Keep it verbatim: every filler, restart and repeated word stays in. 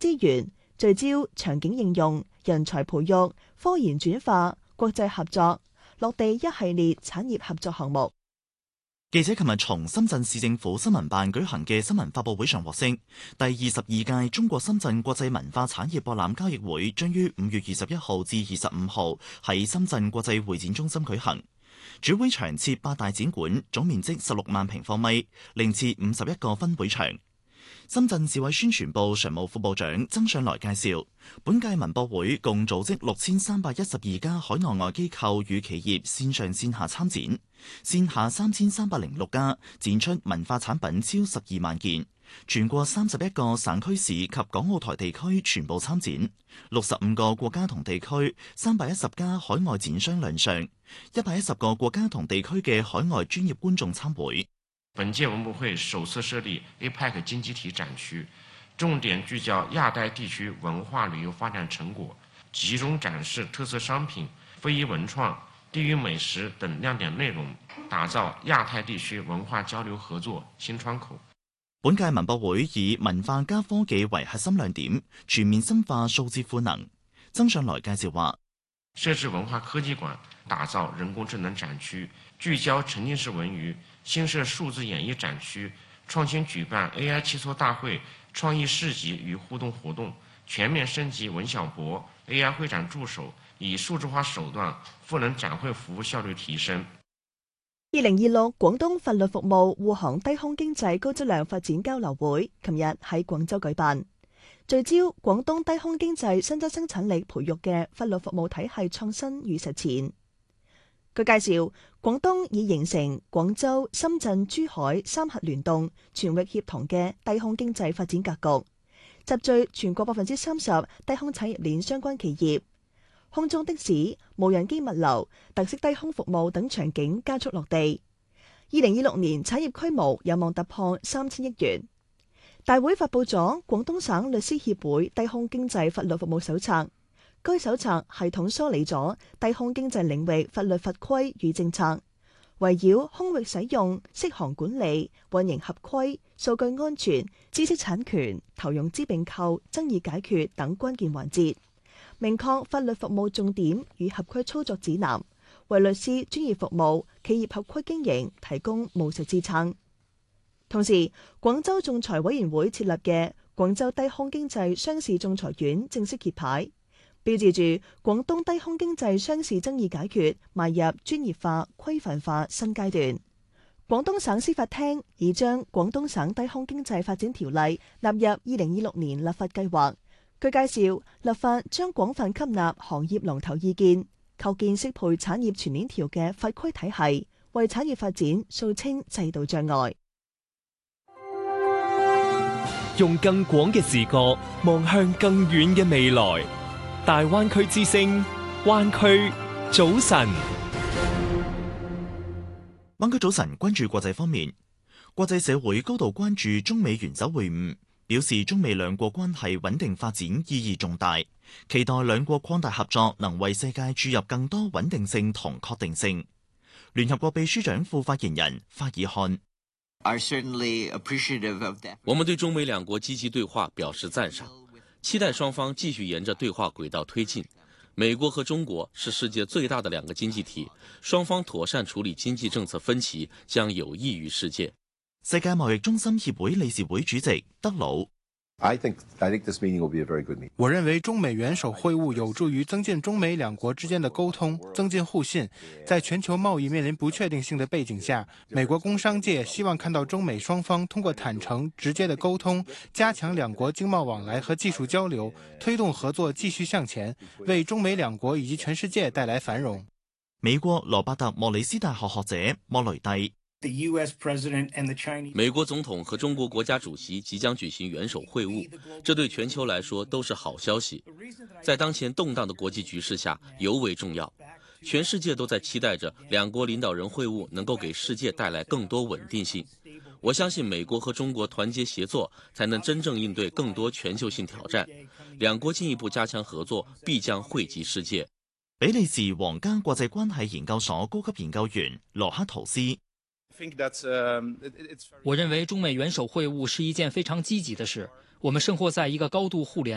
資源，聚焦場景應用、人才培育、科研轉化、國際合作，落地一系列產業合作項目。 記者琴日從深圳市政府新聞辦舉行嘅新聞發佈會上獲悉，第二十二屆中國深圳國際文化產業博覽交易會將於五月二十一號至二十五號喺深圳國際會展中心舉行。主會場設八大展館，總面積十六萬平方米，另設五十一個分會場。深圳市委宣傳部常務副部長曾上來介紹，本屆文博會共組織六千三百一十二家海內外機構與企業線上線下參展，線下三千三百零六家展出文化產品超十二萬件，全國三十一個省區市及港澳台地區全部參展，六十五個國家同地區三百一十家海外展商亮相，一百一十個國家同地區嘅海外專業觀眾參會。 本屆文博會首次設立 A P E C 經濟體展區，重點聚焦亞太地區文化旅遊發展成果，集中展示特色商品、非遺文創、地域美食等亮點內容，打造亞太地區文化交流合作新窗口。 本屆文博會以文化加科技為核心亮點，全面深化數字賦能。曾上來介紹話， 設置文化科技館，打造人工智能展區，聚焦沉浸式文娛，新設數字演藝展區，創新舉辦 A I 切磋大會、創意市集與互動活動，全面升級文小博、A I 會展助手，以數字化手段賦能展會服務效率提升。 二零二六廣東法律服務護航低空經濟高質量發展交流會，琴日喺廣州舉辦，聚焦廣東低空經濟新增生產力培育嘅法律服務體系創新與實踐。據介紹，廣東已形成廣州、深圳、珠海三核聯動、全域協同嘅低空經濟發展格局，集聚全國百分之三十低空產業鏈相關企業。空中的士、無人機物流、特色低空服務等場景加速落地。二零二六年產業規模有望突破三千億元。大會發佈咗廣東省律師協會低空經濟法律服務手冊，該手冊系統梳理咗低空經濟領域法律法規與政策，圍繞空域使用、適航管理、運營合規、數據安全、知識產權、投融資併購、爭議解決等關鍵環節，明確法律服務重點與合規操作指南，為律師專業服務、企業合規經營提供務實支撐。同時，廣州仲裁委員會設立嘅廣州低空經濟商事仲裁院正式揭牌，標誌住廣東低空經濟商事爭議解決邁入專業化、規範化新階段。廣東省司法廳已將廣東省低空經濟發展條例納入二零二六年立法計劃。據介紹，立法將廣泛吸納行業龍頭意見，構建適配產業全鏈條嘅法規體系，為產業發展掃清制度障礙。 用更廣嘅視角望向更遠嘅未來。大灣區之聲，灣區早晨。 灣區早晨關注國際方面，國際社會高度關注中美元首會晤，表示中美兩國關係穩定發展意義重大，期待兩國擴大合作能為世界注入更多穩定性同確定性。聯合國秘書長副發言人法爾漢， 我們對中美兩國積極對話表示讚賞，期待雙方繼續沿着對話軌道推進。美國和中國是世界最大的兩個經濟體，雙方妥善處理經濟政策分歧將有益於世界。 世界貿易中心協會理事會主席德魯， 我認為中美元首會晤有助於增進中美兩國之間的溝通，增進互信。在全球貿易面臨不確定性的背景下，美國工商界希望看到中美雙方通過坦誠直接的溝通，加強兩國經貿往來和技術交流，推動合作繼續向前，為中美兩國以及全世界帶來繁榮。 美國羅伯特莫里斯大學學者莫雷蒂， 美國總統和中國國家主席即將舉行元首會晤，這對全球來說都是好消息。在當前動盪的國際局勢下尤為重要，全世界都在期待着兩國領導人會晤能夠給世界帶來更多穩定性。我相信美國和中國團結協作，才能真正應對更多全球性挑戰。兩國進一步加強合作，必將惠及世界。 比利時皇家國際關係研究所高級研究員羅克圖斯， 我認為中美元首會晤是一件非常積極的事。我們生活在一個高度互聯